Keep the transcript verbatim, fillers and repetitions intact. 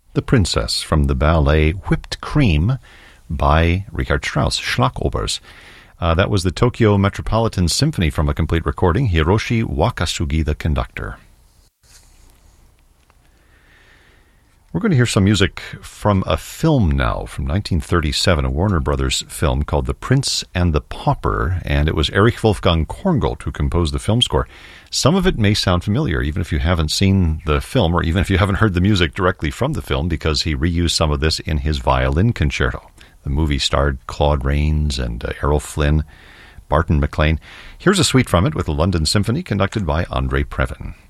The Princess from the ballet Whipped Cream by Richard Strauss, Schlagobers. Uh, that was the Tokyo Metropolitan Symphony from a complete recording, Hiroshi Wakasugi, the conductor. We're going to hear some music from a film now, from nineteen thirty-seven, a Warner Brothers film called The Prince and the Pauper, and it was Erich Wolfgang Korngold who composed the film score. Some of it may sound familiar, even if you haven't seen the film, or even if you haven't heard the music directly from the film, because he reused some of this in his violin concerto. The movie starred Claude Rains and uh, Errol Flynn, Barton McLean. Here's a suite from it with the London Symphony conducted by Andre Previn.